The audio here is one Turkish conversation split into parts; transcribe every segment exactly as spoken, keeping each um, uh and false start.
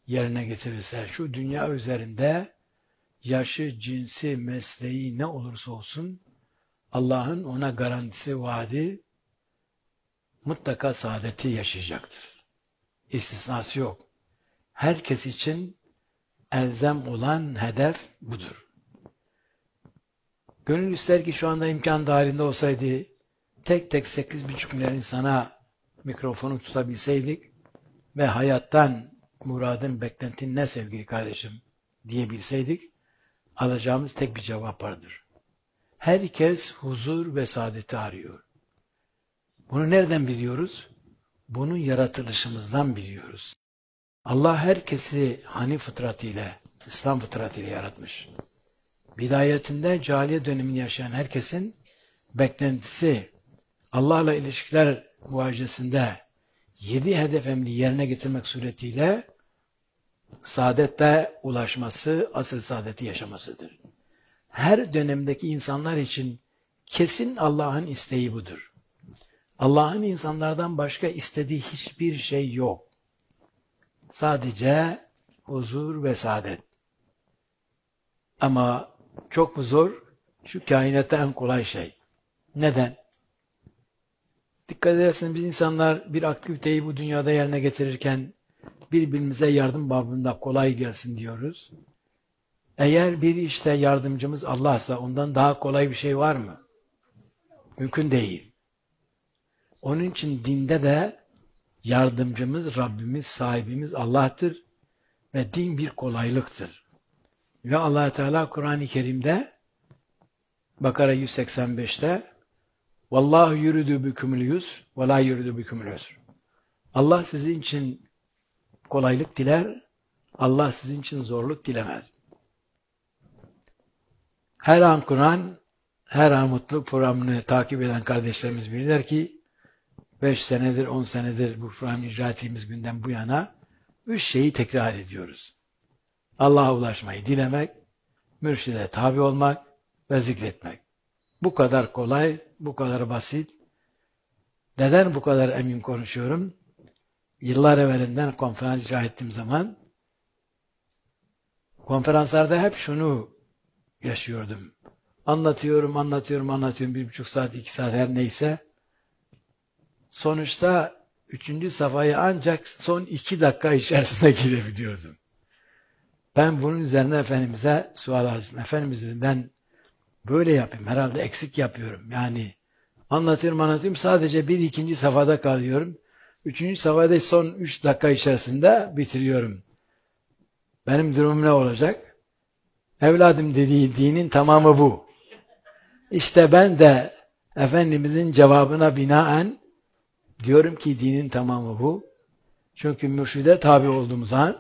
yerine getirirse, şu dünya üzerinde yaşı, cinsi, mesleği ne olursa olsun Allah'ın ona garantisi, vaadi mutlaka saadeti yaşayacaktır. İstisnası yok. Herkes için elzem olan hedef budur. Gönül ister ki şu anda imkan dahilinde olsaydı tek tek sekiz buçuk milyar insana mikrofonu tutabilseydik ve hayattan muradın, beklentin ne sevgili kardeşim diyebilseydik, alacağımız tek bir cevap vardır. Herkes huzur ve saadeti arıyor. Bunu nereden biliyoruz? Bunu yaratılışımızdan biliyoruz. Allah herkesi hani fıtratıyla, İslam fıtratıyla yaratmış. Bidayetinde cahiliye dönemini yaşayan herkesin beklentisi Allah'la ilişkiler muhacesinde yedi hedef emri yerine getirmek suretiyle saadette ulaşması, asıl saadeti yaşamasıdır. Her dönemdeki insanlar için kesin Allah'ın isteği budur. Allah'ın insanlardan başka istediği hiçbir şey yok. Sadece huzur ve saadet. Ama çok mu zor? Şu kainatta en kolay şey. Neden? Dikkat ederseniz biz insanlar bir aktiviteyi bu dünyada yerine getirirken birbirimize yardım babında kolay gelsin diyoruz. Eğer bir işte yardımcımız Allah'sa ondan daha kolay bir şey var mı? Mümkün değil. Onun için dinde de yardımcımız, Rabbimiz, sahibimiz Allah'tır ve din bir kolaylıktır. Ve Allah Teala Kur'an-ı Kerim'de Bakara yüz seksen beşte Vallahu yuridu bikumul yusr ve la yuridu bikumul usr. Allah sizin için kolaylık diler, Allah sizin için zorluk dilemez. Her an Kur'an, her an mutluluk programını takip eden kardeşlerimiz bilirler ki beş senedir, on senedir bu programı icra ettiğimiz günden bu yana üç şeyi tekrar ediyoruz. Allah'a ulaşmayı dilemek, mürşide tabi olmak ve zikretmek. Bu kadar kolay, bu kadar basit. Neden bu kadar emin konuşuyorum? Yıllar evvelinden konferans icra ettiğim zaman konferanslarda hep şunu yaşıyordum. Anlatıyorum, anlatıyorum, anlatıyorum. Bir buçuk saat, iki saat her neyse. Sonuçta üçüncü safhayı ancak son iki dakika içerisinde girebiliyordum. Ben bunun üzerine Efendimiz'e sual arz ettim. Efendimiz dedim, ben böyle yapayım. Herhalde eksik yapıyorum. Yani anlatıyorum, anlatıyorum. Sadece bir ikinci safhada kalıyorum. Üçüncü safhada son üç dakika içerisinde bitiriyorum. Benim durumum ne olacak? Evladım dediği dinin tamamı bu. İşte ben de Efendimizin cevabına binaen diyorum ki dinin tamamı bu. Çünkü mürşide tabi olduğumuz an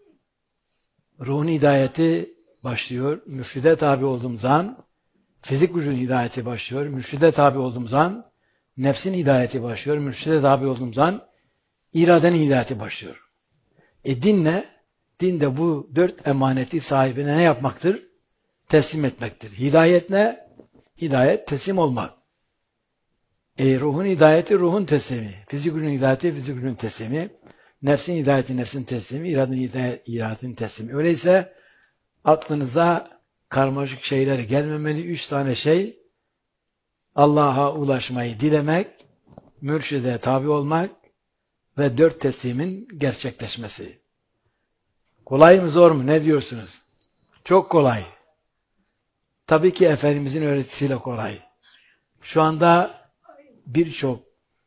ruhun hidayeti başlıyor. Mürşide tabi olduğumuz an fizik vücudun hidayeti başlıyor. Mürşide tabi olduğumuz an nefsin hidayeti başlıyor. Mürşide tabi olduğumuz an iradenin hidayeti başlıyor. E din ne? Din de bu dört emaneti sahibine ne yapmaktır? Teslim etmektir. Hidayet ne? Hidayet teslim olmak. E, ruhun hidayeti ruhun teslimi. Fizik vücudun hidayeti fizik vücudun teslimi. Nefsin hidayeti nefsin teslimi. İradenin hidayeti iradenin teslimi. Öyleyse aklınıza karmaşık şeyler gelmemeli. Üç tane şey: Allah'a ulaşmayı dilemek, mürşide tabi olmak ve dört teslimin gerçekleşmesi. Kolay mı zor mu? Ne diyorsunuz? Çok kolay. Tabii ki Efendimizin öğretisiyle kolay. Şu anda birçok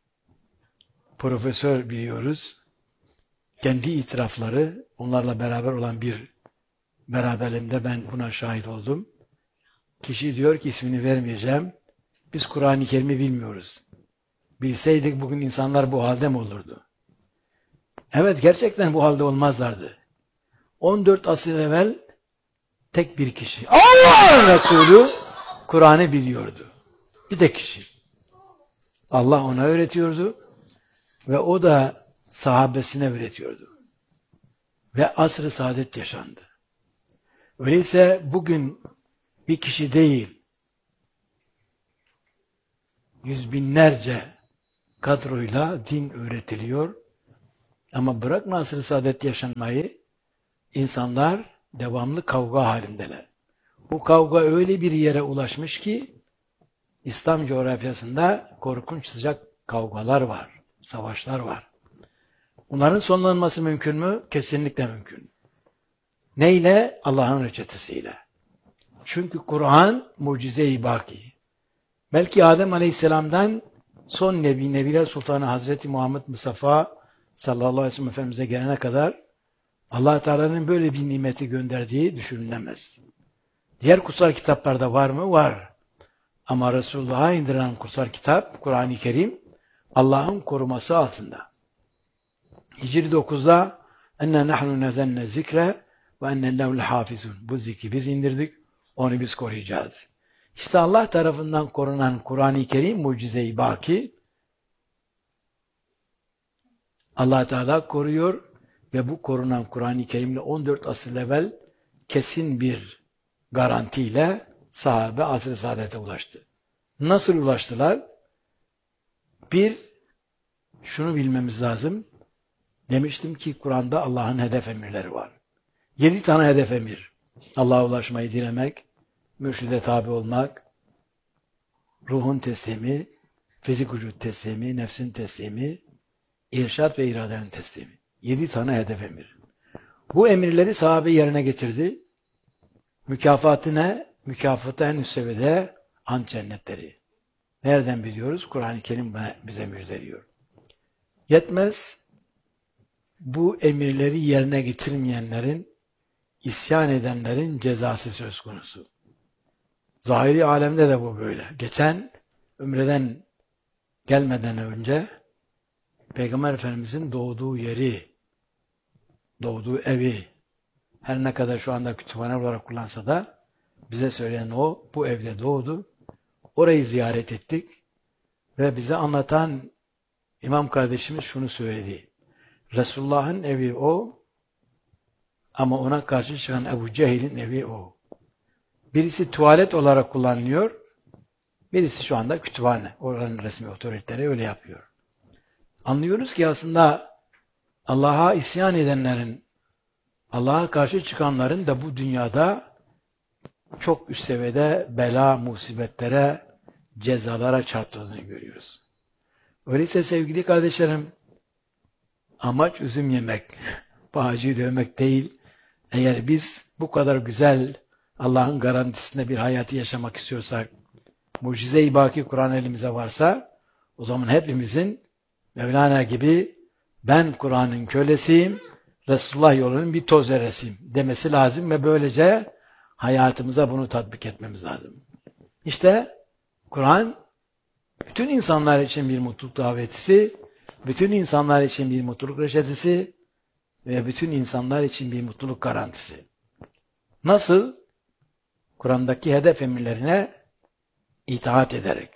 profesör biliyoruz. Kendi itirafları, onlarla beraber olan bir beraberliğimde ben buna şahit oldum. Kişi diyor ki, ismini vermeyeceğim, biz Kur'an-ı Kerim'i bilmiyoruz. Bilseydik bugün insanlar bu halde mi olurdu? Evet, gerçekten bu halde olmazlardı. on dört asır evvel tek bir kişi, Allah Resulü Kur'an'ı biliyordu. Bir tek kişi. Allah ona öğretiyordu ve o da sahabesine öğretiyordu. Ve asr-ı saadet yaşandı. Öyleyse bugün bir kişi değil, yüz binlerce kadroyla din öğretiliyor. Ama bırakma asr-ı saadet yaşanmayı, insanlar devamlı kavga halindeler. Bu kavga öyle bir yere ulaşmış ki İslam coğrafyasında korkunç sıcak kavgalar var, savaşlar var. Bunların sonlanması mümkün mü? Kesinlikle mümkün. Neyle? Allah'ın reçetesiyle. Çünkü Kur'an mucize-i baki. Belki Adem Aleyhisselam'dan son Nebi, Nebiler Sultanı Hazreti Muhammed Mustafa sallallahu aleyhi ve sellem Efendimiz'e gelene kadar Allah Teala'nın böyle bir nimeti gönderdiği düşünülemez. Diğer kutsal kitaplarda var mı? Var. Ama Resulullah'a indirilen kutsal kitap, Kur'an-ı Kerim, Allah'ın koruması altında. Hicri dokuzda enne nahnu nezenne zikre ve enne lehul hafizun. Bu zikri biz indirdik, onu biz koruyacağız. İşte Allah tarafından korunan Kur'an-ı Kerim mucize-i baki. Allah Teala koruyor ve bu korunan Kur'an-ı Kerim'le on dört asır evvel kesin bir garantiyle sahabe asr-ı saadete ulaştı. Nasıl ulaştılar? Bir, şunu bilmemiz lazım. Demiştim ki Kur'an'da Allah'ın hedef emirleri var. Yedi tane hedef emir. Allah'a ulaşmayı dilemek, mürşide tabi olmak, ruhun teslimi, fizik vücut teslimi, nefsin teslimi, irşat ve iradenin teslimi. Yedi tane hedef emir. Bu emirleri sahabe yerine getirdi. Mükafatı ne? Mükafatı en üst seviyede an cennetleri. Nereden biliyoruz? Kur'an-ı Kerim bize müjdeliyor. Yetmez, bu emirleri yerine getirmeyenlerin, isyan edenlerin cezası söz konusu. Zahiri alemde de bu böyle. Geçen Ümre'den gelmeden önce Peygamber Efendimizin doğduğu yeri, doğduğu evi, her ne kadar şu anda kütüphane olarak kullansa da bize söyleyen o, bu evde doğdu. Orayı ziyaret ettik ve bize anlatan İmam kardeşimiz şunu söyledi. Resulullah'ın evi o ama ona karşı çıkan Ebu Cehil'in evi o. Birisi tuvalet olarak kullanılıyor, birisi şu anda kütüphane. Oranın resmi otoriteleri öyle yapıyor. Anlıyoruz ki aslında Allah'a isyan edenlerin, Allah'a karşı çıkanların da bu dünyada çok üst seviyede bela, musibetlere, cezalara çarptığını görüyoruz. Öyleyse sevgili kardeşlerim, amaç üzüm yemek, bağcıyı dövmek değil. Eğer biz bu kadar güzel Allah'ın garantisinde bir hayatı yaşamak istiyorsak, mucize-i baki Kur'an elimize varsa, o zaman hepimizin Mevlana gibi ben Kur'an'ın kölesiyim, Resulullah yolunun bir toz zerresiyim demesi lazım ve böylece hayatımıza bunu tatbik etmemiz lazım. İşte Kur'an bütün insanlar için bir mutluluk davetisi, bütün insanlar için bir mutluluk reçetesi ve bütün insanlar için bir mutluluk garantisi. Nasıl? Kur'an'daki hedef emirlerine itaat ederek.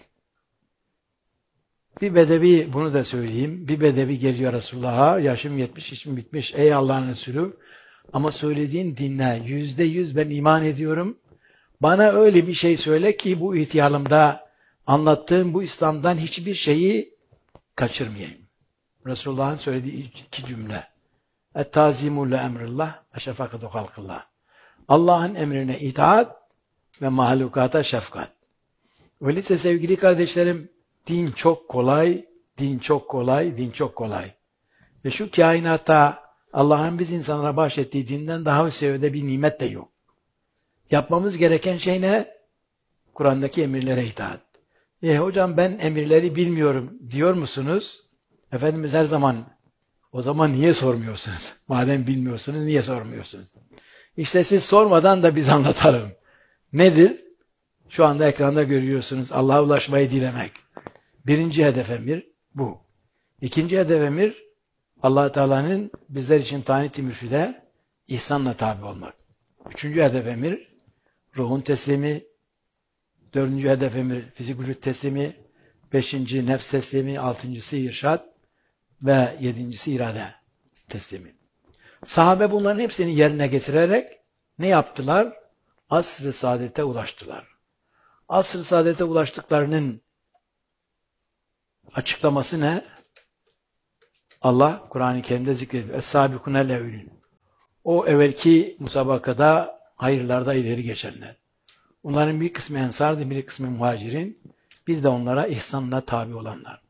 Bir bedevi, bunu da söyleyeyim, bir bedevi geliyor Resulullah'a, yaşım yetmiş, işim bitmiş, ey Allah'ın Resulü, ama söylediğin dinle, yüzde yüz ben iman ediyorum, bana öyle bir şey söyle ki bu ihtiyarımda anlattığım bu İslam'dan hiçbir şeyi kaçırmayayım. Resulullah'ın söylediği iki cümle. Et-tazimu le emrillah ve şefakatu halkillah. Allah'ın emrine itaat ve mahlukata şefkat. Öyleyse sevgili kardeşlerim, din çok kolay, din çok kolay, din çok kolay. Ve şu kainatta Allah'ın biz insanlara bahşettiği dinden daha seviyede bir nimet de yok. Yapmamız gereken şey ne? Kur'an'daki emirlere itaat. E hocam ben emirleri bilmiyorum diyor musunuz? Efendimiz her zaman, o zaman niye sormuyorsunuz? Madem bilmiyorsunuz niye sormuyorsunuz? İşte siz sormadan da biz anlatalım. Nedir? Şu anda ekranda görüyorsunuz. Allah'a ulaşmayı dilemek. Birinci hedef emir bu. İkinci hedef emir Allah Teala'nın bizler için tayin-i mürşide ihsanla tabi olmak. Üçüncü hedef emir ruhun teslimi. Dördüncü hedef emir fizik vücut teslimi. Beşinci nefs teslimi. Altıncısı irşat. Ve yedincisi irade teslimi. Sahabe bunların hepsini yerine getirerek ne yaptılar? Asr-ı saadete ulaştılar. Asr-ı saadete ulaştıklarının açıklaması ne? Allah Kur'an-ı Kerim'de zikrediyor. Es-sâbikûnel evvelûn. o evvelki musabakada hayırlarda ileri geçenler. Onların bir kısmı ensardı, bir kısmı muhacirin, bir de onlara ihsanla tabi olanlar.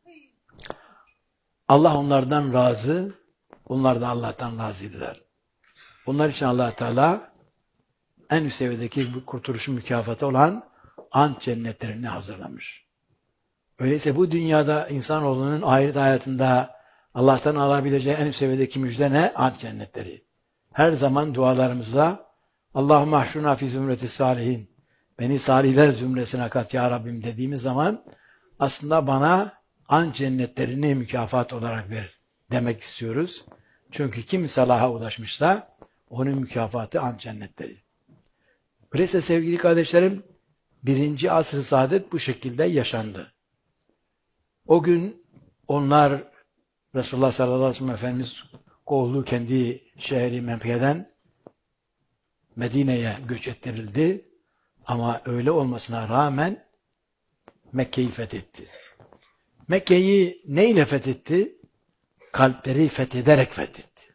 Allah onlardan razı, onlar da Allah'tan razıydılar. Onlar için Allah Teala en üst seviyedeki bu kurtuluşun mükafatı olan ant cennetlerini hazırlamış. Öyleyse bu dünyada insanoğlunun ahiret hayatında Allah'tan alabileceği en üst seviyedeki müjde ne? Ant cennetleri. Her zaman dualarımızda Allahümme ahşurna fi zümreti salihin, beni salihler zümresine kat ya Rabbim dediğimiz zaman aslında bana ant cennetlerini mükafat olarak ver demek istiyoruz. Çünkü kim salaha ulaşmışsa onun mükafatı ant cennetleri. Öyleyse sevgili kardeşlerim, birinci asr-ı saadet bu şekilde yaşandı. O gün onlar Resulullah sallallahu aleyhi ve sellem Efendimiz kovuldu, kendi şehri Mekke'den Medine'ye göç ettirildi. Ama öyle olmasına rağmen Mekke'yi fethetti. Mekke'yi neyle fethetti? Kalpleri fethederek fethetti.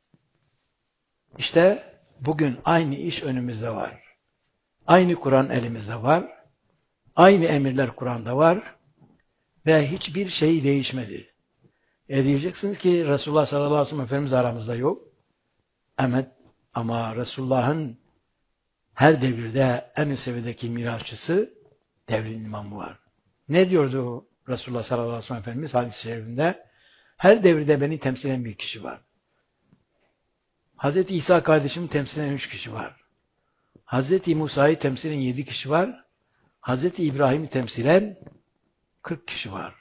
İşte bugün aynı iş önümüzde var. Aynı Kur'an elimizde var. Aynı emirler Kur'an'da var. Ve hiçbir şey değişmedi. E diyeceksiniz ki Resulullah sallallahu aleyhi ve sellem Efendimiz aramızda yok. Evet, ama Resulullah'ın her devirde en üst seviyedeki mirasçısı devrin imamı var. Ne diyordu Resulullah sallallahu aleyhi ve sellem Efendimiz hadis-i şerifinde? Her devirde beni temsil eden bir kişi var. Hazreti İsa kardeşimi temsil eden üç kişi var. Hazreti Musa'yı temsil eden yedi kişi var. Hazreti İbrahim'i temsil eden kırk kişi var.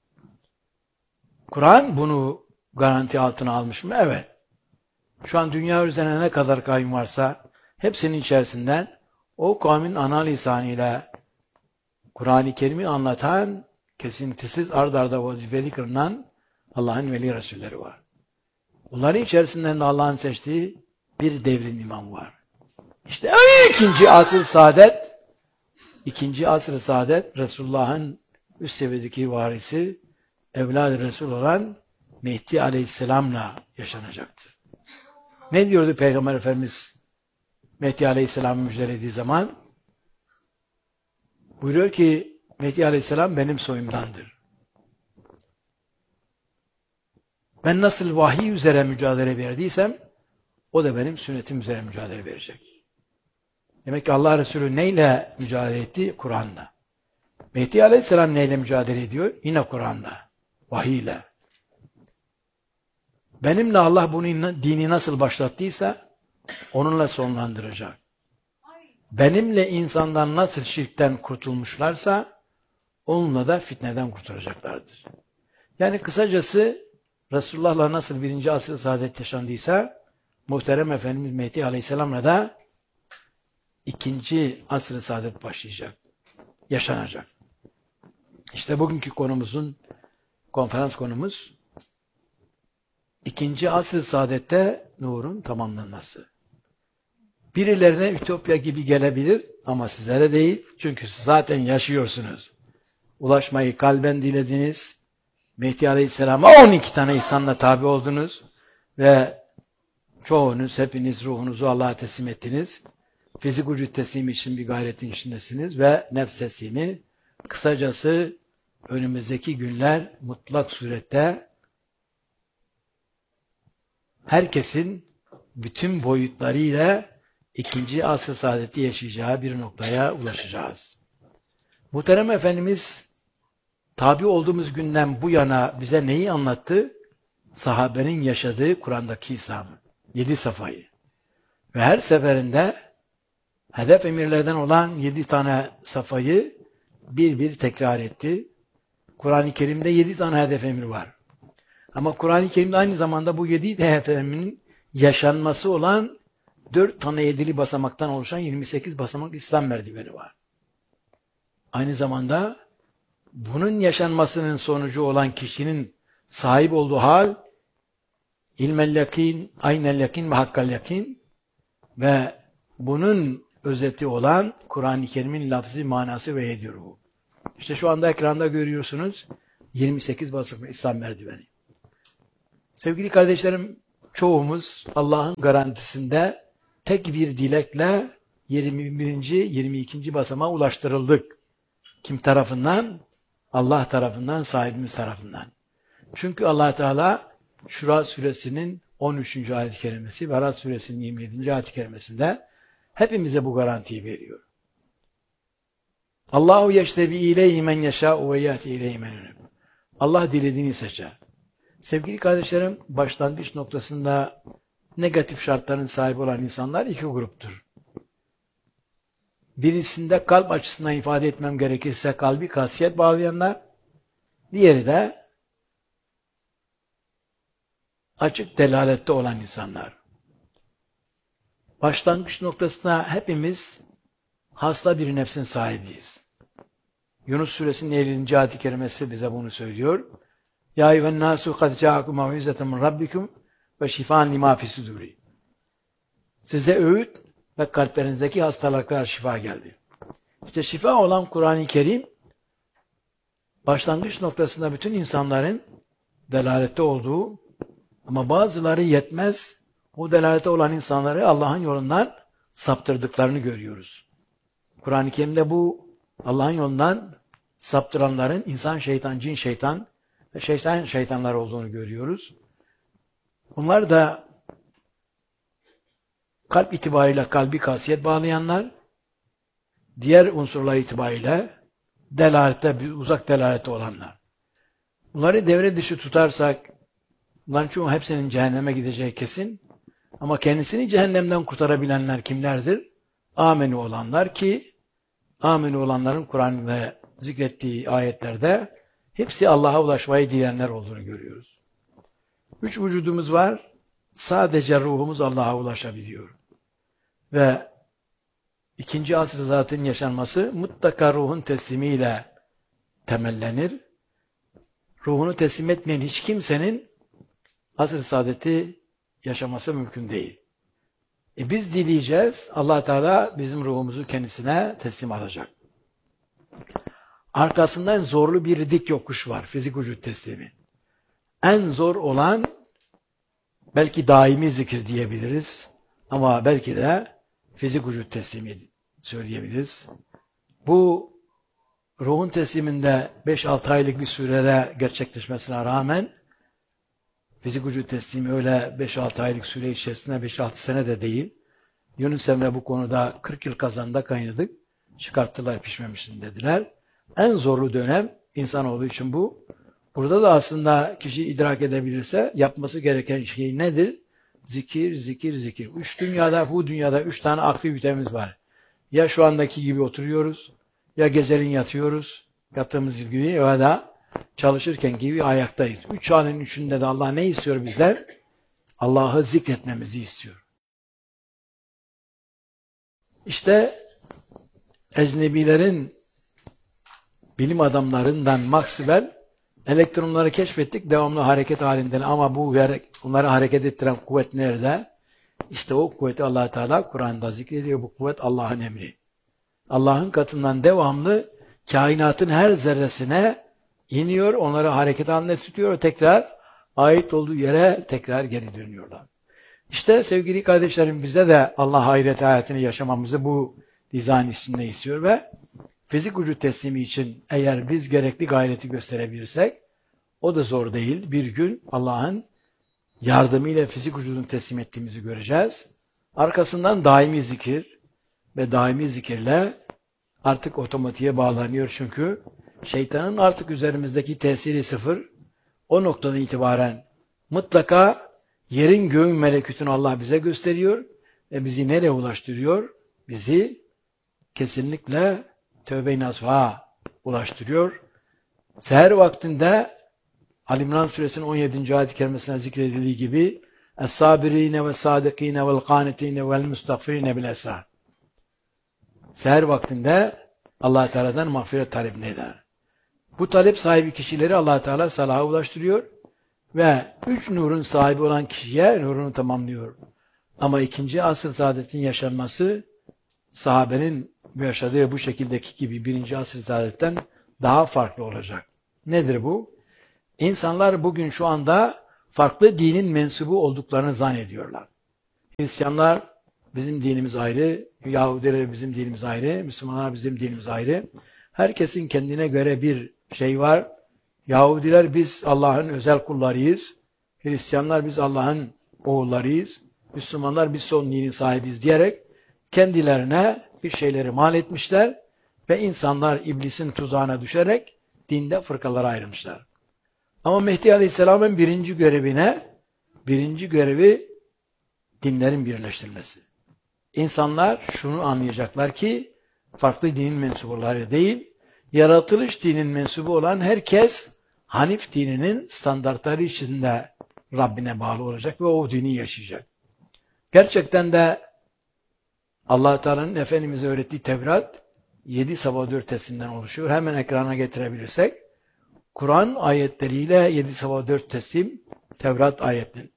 Kur'an bunu garanti altına almış mı? Evet. Şu an dünya üzerine ne kadar kavim varsa hepsinin içerisinden o kavmin ana lisanıyla Kur'an-ı Kerim'i anlatan, kesintisiz ard arda vazifeli kılınan Allah'ın veli Resulleri var. Bunların içerisinden de Allah'ın seçtiği bir devrin imamı var. İşte ikinci asr-ı saadet, ikinci asr-ı saadet Resulullah'ın üst seviyedeki varisi, evlad-ı Resul olan Mehdi Aleyhisselam'la yaşanacaktır. Ne diyordu Peygamber Efendimiz Mehdi Aleyhisselam'ı müjdelediği zaman? Buyuruyor ki Mehdi Aleyhisselam benim soyumdandır. Ben nasıl vahiy üzere mücadele verdiysem o da benim sünnetim üzere mücadele verecek. Demek ki Allah Resulü neyle mücadele etti? Kur'an'la. Mehdi Aleyhisselam neyle mücadele ediyor? Yine Kur'an'la, vahiyle. Benimle Allah bunun dini nasıl başlattıysa onunla sonlandıracak. Benimle insandan nasıl şirkten kurtulmuşlarsa onunla da fitneden kurtulacaklardır. Yani kısacası Resulullah'la nasıl birinci asr-ı saadet yaşandıysa muhterem Efendimiz Mehdi Aleyhisselam'la da ikinci asr-ı saadet başlayacak, yaşanacak. İşte bugünkü konumuzun, konferans konumuz ikinci asr-ı saadette nurun tamamlanması. Birilerine ütopya gibi gelebilir ama sizlere değil. Çünkü siz zaten yaşıyorsunuz. Ulaşmayı kalben dilediniz. Mehdi Aleyhisselam'a on iki tane ihsanla tabi oldunuz. Ve çoğunuz, hepiniz ruhunuzu Allah'a teslim ettiniz. Fizik vücut teslimi için bir gayretin içindesiniz ve nefs teslimi. Kısacası önümüzdeki günler mutlak surette herkesin bütün boyutlarıyla ikinci asr-ı saadeti yaşayacağı bir noktaya ulaşacağız. Muhterem Efendimiz tabi olduğumuz günden bu yana bize neyi anlattı? Sahabenin yaşadığı Kur'an'daki İslam'ı. Yedi safhayı. Ve her seferinde hedef emirlerden olan yedi tane safhayı bir bir tekrar etti. Kur'an-ı Kerim'de yedi tane hedef emir var. Ama Kur'an-ı Kerim'de aynı zamanda bu yedi hedef emrinin yaşanması olan dört tane yedili basamaktan oluşan yirmi sekiz basamak İslam merdiveni var. Aynı zamanda bunun yaşanmasının sonucu olan kişinin sahip olduğu hal ilmel yakin, aynel yakin ve hakkal yakin ve bunun özeti olan Kur'an-ı Kerim'in lafzı, manası ve ediyor bu. İşte şu anda ekranda görüyorsunuz yirmi sekiz basamak İslam merdiveni. Sevgili kardeşlerim, çoğumuz Allah'ın garantisinde tek bir dilekle yirmi birinci. yirmi ikinci basamağa ulaştırıldık. Kim tarafından? Allah tarafından, sahibimiz tarafından. Çünkü Allah Teala Şura suresinin on üçüncü ayet-i kerimesi ve Araf suresinin yirmi yedinci ayet-i kerimesinde hepimize bu garantiyi veriyor. Allahu yeştebi ileyhi men yeşâ'u ve yâti ileyhi men yunib. Allah dilediğini seçer. Sevgili kardeşlerim, başlangıç noktasında negatif şartların sahibi olan insanlar iki gruptur. Birisinde kalp açısından ifade etmem gerekirse kalbi kasiyet bağlayanlar, diğeri de açık delalette olan insanlar. Başlangıç noktasında hepimiz hasta bir nefsin sahibiyiz. Yunus suresinin ellinci ayet-i kerimesi bize bunu söylüyor. Ya eyyühen nasu kad ca'akum mev'izeten min rabbikum ve şifan lima fi suduri. Size öğüt ve kalplerinizdeki hastalıklar şifa geldi. İşte şifa olan Kur'an-ı Kerim başlangıç noktasında bütün insanların delalette olduğu ama bazıları yetmez o delalette olan insanları Allah'ın yolundan saptırdıklarını görüyoruz. Kur'an-ı Kerim'de bu Allah'ın yolundan saptıranların insan şeytan, cin şeytan ve şeytan şeytanlar olduğunu görüyoruz. Bunlar da kalp itibariyle kalbi kasiyet bağlayanlar, diğer unsurlar itibariyle delalette, uzak delalette olanlar. Bunları devre dışı tutarsak, bunların çoğu hepsinin cehenneme gideceği kesin. Ama kendisini cehennemden kurtarabilenler kimlerdir? Amenu olanlar ki, amenu olanların Kur'an ve zikrettiği ayetlerde hepsi Allah'a ulaşmayı dileyenler olduğunu görüyoruz. Üç vücudumuz var. Sadece ruhumuz Allah'a ulaşabiliyor. Ve ikinci asr zatın yaşanması mutlaka ruhun teslimiyle temellenir. Ruhunu teslim etmeyen hiç kimsenin asr-ı saadeti yaşaması mümkün değil. E biz dileyeceğiz. Allah Teala bizim ruhumuzu kendisine teslim alacak. Arkasından zorlu bir dik yokuş var. Fizik vücut teslimi. En zor olan belki daimi zikir diyebiliriz. Ama belki de fizik vücut teslimi söyleyebiliriz. Bu ruhun tesliminde beş altı aylık bir sürede gerçekleşmesine rağmen fizik vücut teslimi öyle beş altı aylık süre içerisinde beş altı sene de değil. Yunus Emre bu konuda kırk yıl kazanda kaynadık. Çıkarttılar pişmemişsin dediler. En zorlu dönem insanoğlu için bu. Burada da aslında kişi idrak edebilirse yapması gereken şey nedir? Zikir, zikir, zikir. Üç dünyada, bu dünyada üç tane aktivitemiz var. Ya şu andaki gibi oturuyoruz, ya gecenin yatıyoruz, yattığımız gibi ya da çalışırken gibi ayaktayız. Üç anın üçünde de Allah ne istiyor bizden? Allah'ı zikretmemizi istiyor. İşte ecnebilerin, bilim adamlarından Maxwell, elektronları keşfettik, devamlı hareket halinde ama bu onları hareket ettiren kuvvet nerede? İşte o kuvveti Allah Teala Kur'an'da zikrediyor. Bu kuvvet Allah'ın emri. Allah'ın katından devamlı kainatın her zerresine iniyor, onları hareket halinde tutuyor, tekrar ait olduğu yere tekrar geri dönüyorlar. İşte sevgili kardeşlerim bize de Allah ahiret hayatını yaşamamızı bu dizayn içinde istiyor ve fizik vücut teslimi için eğer biz gerekli gayreti gösterebilirsek o da zor değil. Bir gün Allah'ın yardımıyla fizik vücudunu teslim ettiğimizi göreceğiz. Arkasından daimi zikir ve daimi zikirle artık otomatiğe bağlanıyor çünkü şeytanın artık üzerimizdeki tesiri sıfır. O noktadan itibaren mutlaka yerin göğün melekutunu Allah bize gösteriyor ve bizi nereye ulaştırıyor? Bizi kesinlikle tövbe-i nasuha ulaştırıyor. Seher vaktinde Ali İmran suresinin on yedinci ayet-i kerimesine zikredildiği gibi Es-sabirine ve sadikine vel kanitine vel mustagfirine bil esrar. Seher vaktinde Allah Teala'dan mağfiret talebini eder. Bu talep sahibi kişileri Allah Teala salaha ulaştırıyor ve üç nurun sahibi olan kişiye nurunu tamamlıyor. Ama ikinci asr saadetin yaşanması sahabenin yaşadığı bu şekildeki gibi birinci asr saadetten daha farklı olacak. Nedir bu? İnsanlar bugün şu anda farklı dinin mensubu olduklarını zannediyorlar. Hristiyanlar bizim dinimiz ayrı, Yahudiler bizim dinimiz ayrı, Müslümanlar bizim dinimiz ayrı. Herkesin kendine göre bir şey var. Yahudiler biz Allah'ın özel kullarıyız. Hristiyanlar biz Allah'ın oğullarıyız. Müslümanlar biz son dinin sahibiyiz diyerek kendilerine bir şeyleri mal etmişler ve insanlar iblisin tuzağına düşerek dinde fırkalara ayrılmışlar. Ama Mehdi Aleyhisselam'ın birinci görevine, birinci görevi dinlerin birleştirilmesi. İnsanlar şunu anlayacaklar ki farklı dinin mensupları değil, yaratılış dinin mensubu olan herkes Hanif dininin standartları içinde Rabbine bağlı olacak ve o dini yaşayacak. Gerçekten de Allah Teala'nın Efendimiz'e öğrettiği Tevrat yedi sabah dört teslimden oluşuyor. Hemen ekrana getirebilirsek Kur'an ayetleriyle yedi sabah dört teslim Tevrat ayetinin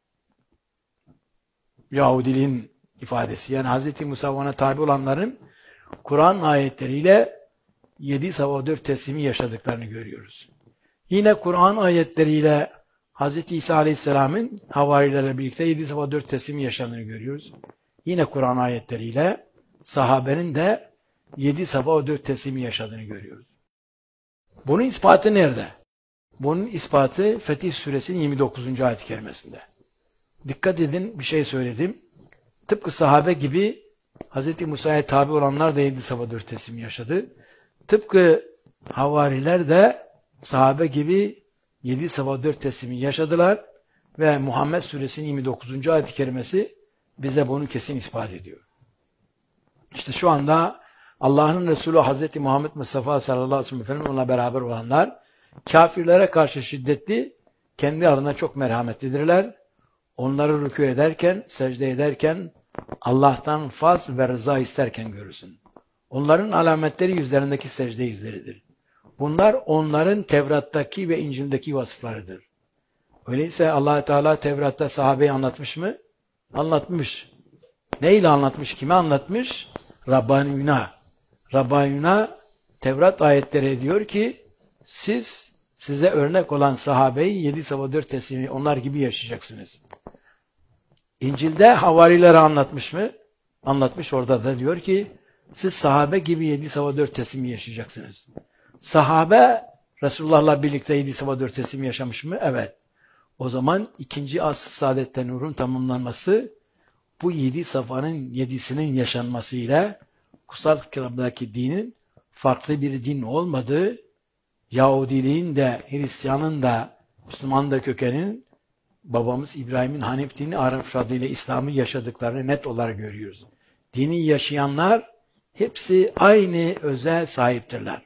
Yahudiliğin ifadesi. Yani Hz. Musa ona tabi olanların Kur'an ayetleriyle yedi sabah dört teslimi yaşadıklarını görüyoruz. Yine Kur'an ayetleriyle Hz. İsa Aleyhisselam'ın havarilerle birlikte yedi sabah dört teslimi yaşandığını görüyoruz. Yine Kur'an ayetleriyle sahabenin de yedi sabah dört teslimi yaşadığını görüyoruz. Bunun ispatı nerede? Bunun ispatı Fetih Suresinin yirmi dokuzuncu ayet-i kerimesinde. Dikkat edin, bir şey söyledim. Tıpkı sahabe gibi Hz. Musa'ya tabi olanlar da yedi sabah dört teslim yaşadı. Tıpkı havariler de sahabe gibi yedi sabah dört teslimi yaşadılar ve Muhammed Suresinin yirmi dokuzuncu ayet-i kerimesi bize bunu kesin ispat ediyor. İşte şu anda Allah'ın Resulü Hz. Muhammed Mustafa sallallahu aleyhi ve sellem onunla beraber olanlar kafirlere karşı şiddetli, kendi aralarında çok merhametlidirler. Onları rükû ederken, secde ederken Allah'tan faz ve rıza isterken görürsün. Onların alametleri yüzlerindeki secde izleridir. Bunlar onların Tevrat'taki ve İncil'deki vasıflarıdır. Öyleyse Allah Teala Tevrat'ta sahabeyi anlatmış mı? Anlatmış. Neyle anlatmış? Kime anlatmış? Rabbaniyuna. Rabbaniyuna Tevrat ayetleri diyor ki siz size örnek olan sahabeyi yedi sabah dört teslimi onlar gibi yaşayacaksınız. İncil'de havarilere anlatmış mı? Anlatmış, orada da diyor ki siz sahabe gibi yedi sabah dört teslimi yaşayacaksınız. Sahabe Resulullah'la birlikte yedi sabah dört teslimi yaşamış mı? Evet. O zaman ikinci asr-ı saadette nurun tamamlanması bu yedi safanın yedisinin yaşanmasıyla kutsal kitabdaki dinin farklı bir din olmadığı, Yahudiliğin de Hristiyanın da Müslümanın da kökenin babamız İbrahim'in Hanif dini Arap adıyla İslam'ı yaşadıklarını net olarak görüyoruz. Dini yaşayanlar hepsi aynı özel sahiptirler.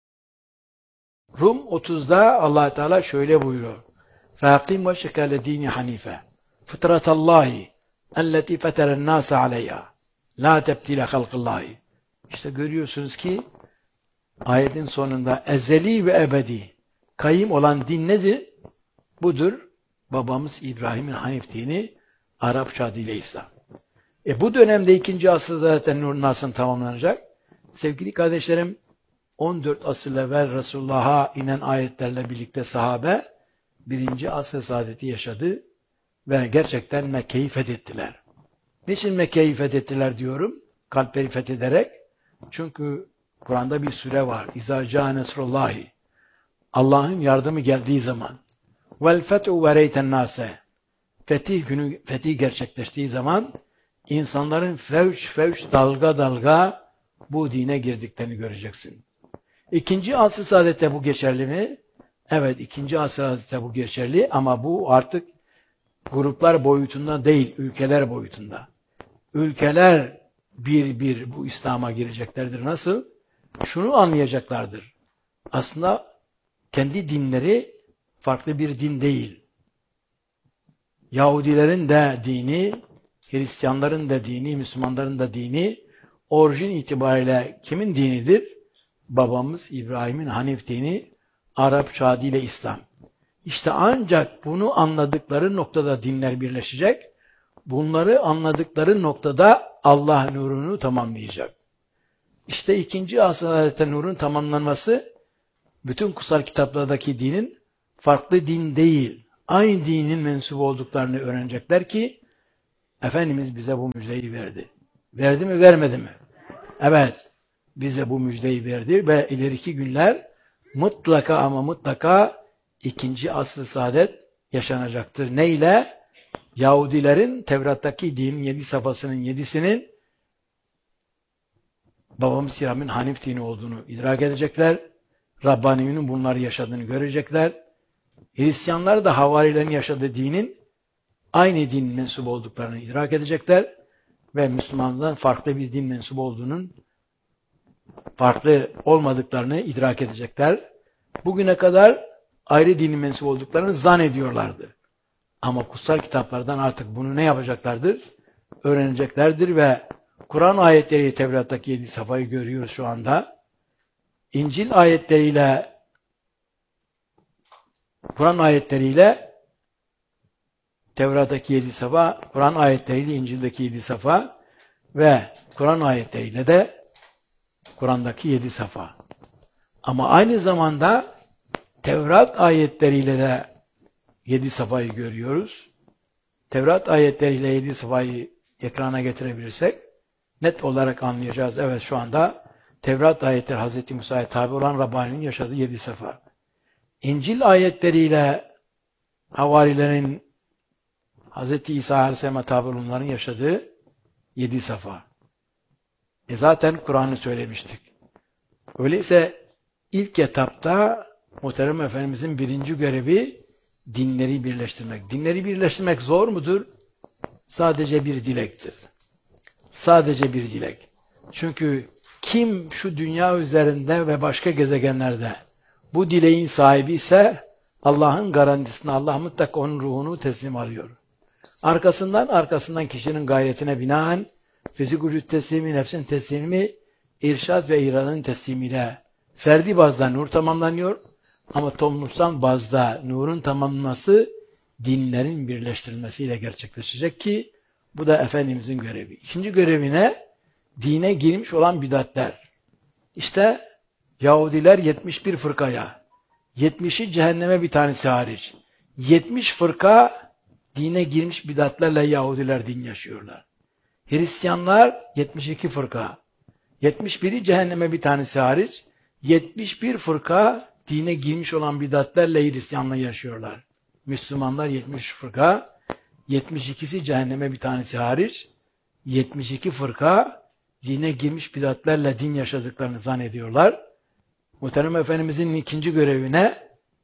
Rum otuzda Allah Teala şöyle buyuruyor. فَاَقِمْ وَشَكَ لَد۪ينِ حَن۪يفَ فِطْرَةَ اللّٰهِ اَلَّتِي فَتَرَ النَّاسَ عَلَيْهَا لَا تَبْتِيلَ خَلْقِ اللّٰهِ. İşte görüyorsunuz ki ayetin sonunda ezeli ve ebedi kayyım olan din nedir? Budur. Babamız İbrahim'in Hanif dini, Arapça adıyla İslam. E bu dönemde ikinci asır zaten nur nasıl tamamlanacak? Sevgili kardeşlerim, on dört asır evvel Resulullah'a inen ayetlerle birlikte sahabe birinci asır saadeti yaşadı ve gerçekten Mekke'yi fethettiler. Niçin Mekke'yi fethettiler diyorum? Kalpleri fethederek. Çünkü Kur'an'da bir sure var. İzâ câ nesrullâhi. Allah'ın yardımı geldiği zaman. Vel fethu ve reyten nâse. Fetih günü, fetih gerçekleştiği zaman insanların fevç fevç dalga dalga bu dine girdiklerini göreceksin. İkinci asr-ı saadette bu geçerli mi? Evet, ikinci asr-ı saadette bu geçerli ama bu artık gruplar boyutunda değil, ülkeler boyutunda. Ülkeler bir bir bu İslam'a gireceklerdir. Nasıl? Şunu anlayacaklardır. Aslında kendi dinleri farklı bir din değil. Yahudilerin de dini, Hristiyanların da dini, Müslümanların da dini orijin itibariyle kimin dinidir? Babamız İbrahim'in Hanif dini, Arapça adıyla İslam. İşte ancak bunu anladıkları noktada dinler birleşecek. Bunları anladıkları noktada Allah nurunu tamamlayacak. İşte ikinci asr-ı nurun tamamlanması bütün kutsal kitaplardaki dinin farklı din değil, aynı dinin mensup olduklarını öğrenecekler ki Efendimiz bize bu müjdeyi verdi. Verdi mi, vermedi mi? Evet, bize bu müjdeyi verdi ve ileriki günler mutlaka ama mutlaka ikinci asr-ı saadet yaşanacaktır. Ne ile? Yahudilerin Tevrat'taki dinin yedi safhasının yedisinin babamız İbrahim'in Hanif dini olduğunu idrak edecekler. Rabbani'nin bunları yaşadığını görecekler. Hristiyanlar da havarilerin yaşadığı dinin aynı din mensup olduklarını idrak edecekler ve Müslümanlardan farklı bir din mensup olduğunun farklı olmadıklarını idrak edecekler. Bugüne kadar ayrı dinin mensup olduklarını zannediyorlardı. Ama kutsal kitaplardan artık bunu ne yapacaklardır? Öğreneceklerdir ve Kur'an ayetleri Tevrat'taki yedi safhayı görüyoruz şu anda. İncil ayetleriyle Kur'an ayetleriyle Tevrat'taki yedi safa, Kur'an ayetleriyle İncil'deki yedi safa ve Kur'an ayetleriyle de Kur'an'daki yedi safa. Ama aynı zamanda Tevrat ayetleriyle de yedi safayı görüyoruz. Tevrat ayetleriyle yedi safayı ekrana getirebilirsek net olarak anlayacağız. Evet, şu anda Tevrat ayetleri Hazreti Musa'ya tabi olan Rabbani'nin yaşadığı yedi safa. İncil ayetleriyle havarilerin Hazreti İsa Aleyhisselam'a tabi olanların yaşadığı yedi safa. E zaten Kur'an'ı söylemiştik. Öyleyse ilk etapta Muhterem Efendimizin birinci görevi dinleri birleştirmek. Dinleri birleştirmek zor mudur? Sadece bir dilektir. Sadece bir dilek. Çünkü kim şu dünya üzerinde ve başka gezegenlerde bu dileğin sahibi ise Allah'ın garantisini, Allah mutlaka onun ruhunu teslim alıyor. Arkasından arkasından kişinin gayretine binaen fizik vücut teslimi, nefsin teslimi, irşad ve iradenin teslimiyle ferdi bazda nur tamamlanıyor. Ama toplumsal bazda nurun tamamlanması dinlerin birleştirilmesiyle gerçekleşecek ki bu da Efendimizin görevi. İkinci görevine dine girmiş olan bidatler. İşte Yahudiler yetmiş bir fırkaya, yetmişi cehenneme bir tanesi hariç. yetmiş fırka dine girmiş bidatlerle Yahudiler din yaşıyorlar. Hristiyanlar yetmiş iki fırka, yetmiş biri cehenneme bir tanesi hariç. yetmiş bir fırka dine girmiş olan bidatlerle Hristiyanlığı yaşıyorlar. Müslümanlar yetmiş fırka, yetmiş ikisi cehenneme bir tanesi hariç, yetmiş iki fırka dine girmiş bidatlerle din yaşadıklarını zannediyorlar. Muhterem Efendimizin ikinci görevine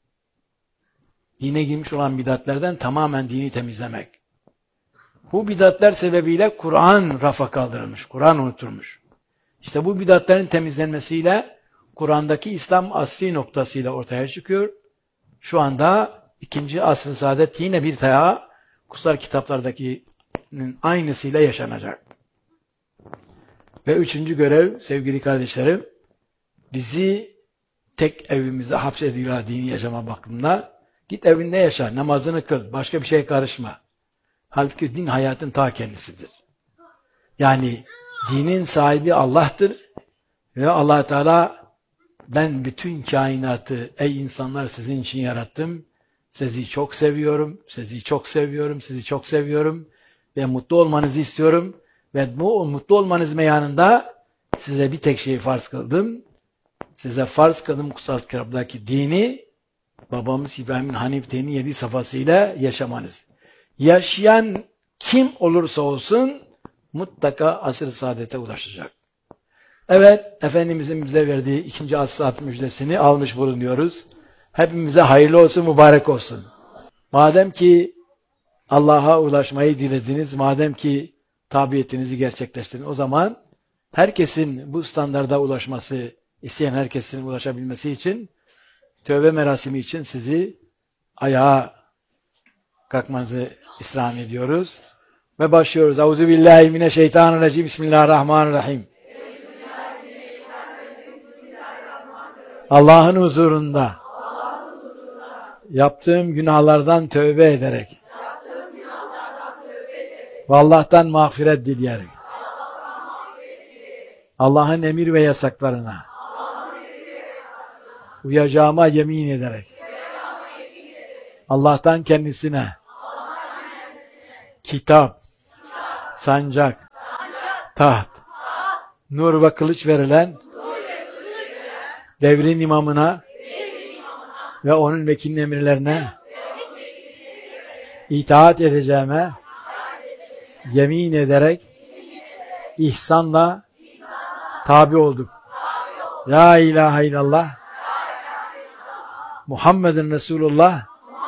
dine girmiş olan bidatlerden tamamen dini temizlemek. Bu bidatler sebebiyle Kur'an rafa kaldırılmış, Kur'an unutulmuş. İşte bu bidatlerin temizlenmesiyle Kur'an'daki İslam asli noktasıyla ortaya çıkıyor. Şu anda ikinci asr-ı saadet yine bir daha kutsal kitaplardakinin aynısıyla yaşanacak. Ve üçüncü görev sevgili kardeşlerim, bizi tek evimize hapsediyorlar dini yaşama bakımında. Git evinde yaşa, namazını kıl, başka bir şeye karışma. Halbuki din hayatın ta kendisidir. Yani dinin sahibi Allah'tır ve Allah Teala ben bütün kainatı ey insanlar sizin için yarattım. Sizi çok seviyorum, sizi çok seviyorum, sizi çok seviyorum ve mutlu olmanızı istiyorum. Ve bu mutlu olmanız meyanında size bir tek şeyi farz kıldım. Size farz kıldım kutsal kitaptaki dini, babamız İbrahim'in Hanif dini yedi safhasıyla yaşamanız. Yaşayan kim olursa olsun mutlaka asr-ı saadete ulaşacak. Evet, Efendimizin bize verdiği ikinci asr-ı saadet müjdesini almış bulunuyoruz. Hepimize hayırlı olsun, mübarek olsun. Madem ki Allah'a ulaşmayı dilediniz, madem ki tabiyetinizi gerçekleştirin, o zaman herkesin bu standarda ulaşması, isteyen herkesin ulaşabilmesi için, tövbe merasimi için sizi ayağa kalkmanızı istirham ediyoruz. Ve başlıyoruz. Euzubillahimineşşeytanirracim. Bismillahirrahmanirrahim. Allah'ın huzurunda yaptığım günahlardan tövbe ederek ve Allah'tan mağfiret dileyerek Allah'ın emir ve yasaklarına uyacağıma yemin ederek Allah'tan kendisine kitap, sancak, taht, nur ve kılıç verilen devrin imamına ve onun vekilinin emirlerine itaat edeceğime yemin ederek ihsanla tabi olduk. La ilahe illallah Muhammedun Resulullah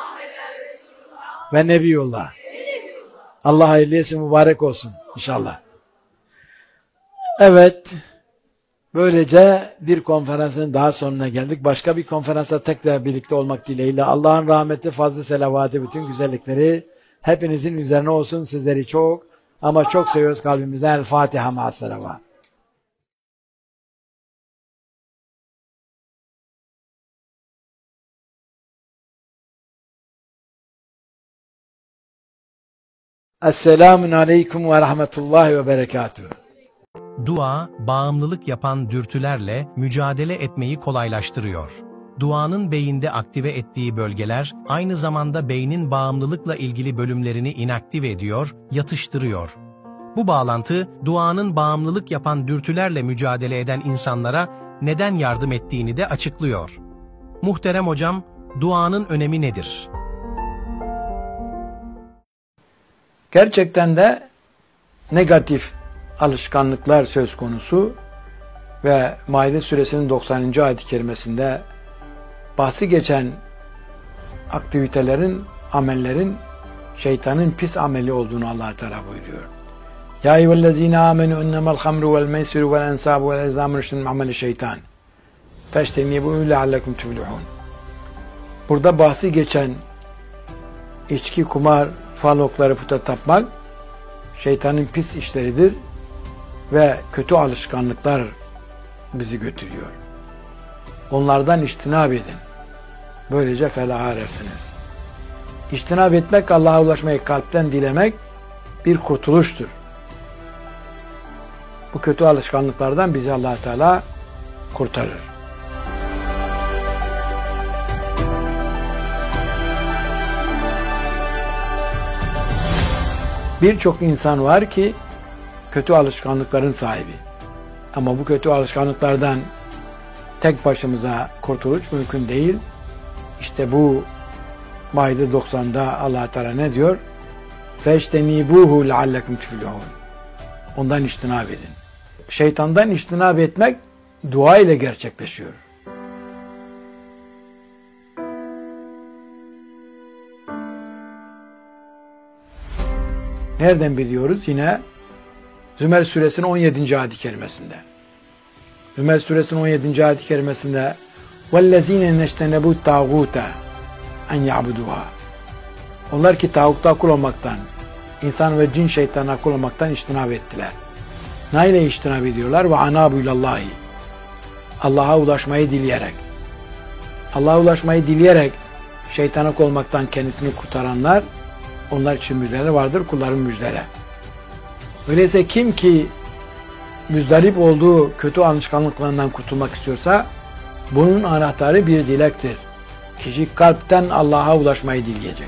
ve Nebiyullah. Allah hayırlı etsin, mübarek olsun inşallah. Evet, böylece bir konferansın daha sonuna geldik. Başka bir konferansa tekrar birlikte olmak dileğiyle Allah'ın rahmeti, fazlı selavatı, bütün güzellikleri hepinizin üzerine olsun. Sizleri çok ama çok seviyoruz kalbimizden. El Fatiha ma'as selavat. Esselamun aleyküm ve rahmetullahi ve berekatuhu. Dua, bağımlılık yapan dürtülerle mücadele etmeyi kolaylaştırıyor. Duanın beyinde aktive ettiği bölgeler, aynı zamanda beynin bağımlılıkla ilgili bölümlerini inaktive ediyor, yatıştırıyor. Bu bağlantı, duanın bağımlılık yapan dürtülerle mücadele eden insanlara neden yardım ettiğini de açıklıyor. Muhterem hocam, duanın önemi nedir? Gerçekten de negatif alışkanlıklar söz konusu ve Maide suresinin doksanıncı ayet-i kerimesinde bahsi geçen aktivitelerin, amellerin şeytanın pis ameli olduğunu Allah Teala buyuruyor. Ya eyyühellezine amenu innemel hamru vel meisiru vel ensabu vel ezlamu rüştün min ameli şeytan. Feştenibu leallekum tuflihun. Burada bahsi geçen içki, kumar, fal okları, puta tapmak şeytanın pis işleridir ve kötü alışkanlıklar bizi götürüyor. Onlardan içtinab edin. Böylece felaha ersiniz. İçtinab etmek, Allah'a ulaşmayı kalpten dilemek bir kurtuluştur. Bu kötü alışkanlıklardan bizi Allah Teala kurtarır. Birçok insan var ki kötü alışkanlıkların sahibi. Ama bu kötü alışkanlıklardan tek başımıza kurtuluş mümkün değil. İşte bu Maide doksan'da Allah Teala ne diyor? Feştenibuhu leallekum tuflihun. Ondan içtinab edin. Şeytandan içtinab etmek dua ile gerçekleşiyor. Nereden biliyoruz? Yine Zümer suresinin on yedinci ayet-i kerimesinde. Zümer suresinin on yedinci ayet-i kerimesinde وَالَّذ۪ينَ نَشْتَنَبُوا التَّاغُوتَ اَنْ يَعْبُدُوهَا. Onlar ki tağutta kul olmaktan, insan ve cin şeytanına kul olmaktan içtinab ettiler. Neyle içtinab ediyorlar? وَعَنَابُ ilallahi. Allah'a ulaşmayı dileyerek. Allah'a ulaşmayı dileyerek şeytana kul olmaktan kendisini kurtaranlar, onlar için müjdeleri vardır, kulların müjdeleri. Öyleyse kim ki müzdarip olduğu kötü alışkanlıklarından kurtulmak istiyorsa, bunun anahtarı bir dilektir. Kişi kalpten Allah'a ulaşmayı dileyecek.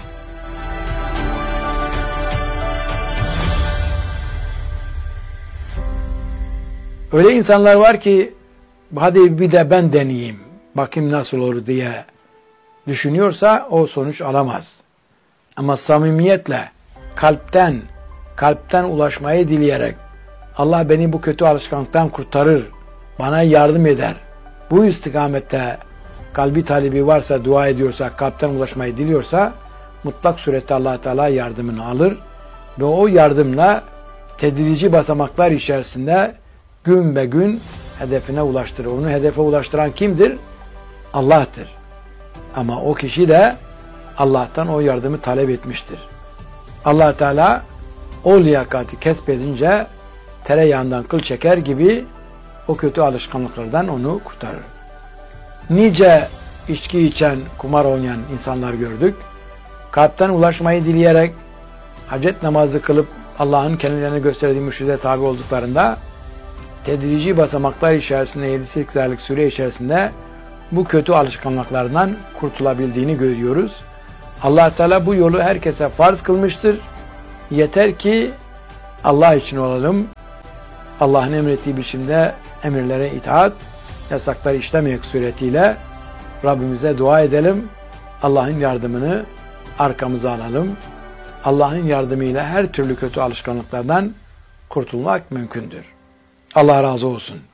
Öyle insanlar var ki, hadi bir de ben deneyeyim, bakayım nasıl olur diye düşünüyorsa o sonuç alamaz. Ama samimiyetle, kalpten, kalpten ulaşmayı dileyerek, Allah beni bu kötü alışkanlıktan kurtarır, bana yardım eder. Bu istikamette kalbi talebi varsa, dua ediyorsa, kalpten ulaşmayı diliyorsa, mutlak surette Allah Teala yardımını alır ve o yardımla tedrici basamaklar içerisinde gün be gün hedefine ulaştırır. Onu hedefe ulaştıran kimdir? Allah'tır. Ama o kişi de Allah'tan o yardımı talep etmiştir. Allah Teala o liyakati kesbedince tereyağından kıl çeker gibi o kötü alışkanlıklardan onu kurtarır. Nice içki içen, kumar oynayan insanlar gördük. Kalpten ulaşmayı dileyerek hacet namazı kılıp Allah'ın kendilerine gösterdiği mürşide tabi olduklarında tedrici basamaklar içerisinde yedi sekiz aylık süre içerisinde bu kötü alışkanlıklardan kurtulabildiğini görüyoruz. Allah Teala bu yolu herkese farz kılmıştır. Yeter ki Allah için olalım. Allah'ın emrettiği biçimde emirlere itaat, yasakları işlemek suretiyle Rabbimize dua edelim. Allah'ın yardımını arkamıza alalım. Allah'ın yardımıyla her türlü kötü alışkanlıklardan kurtulmak mümkündür. Allah razı olsun.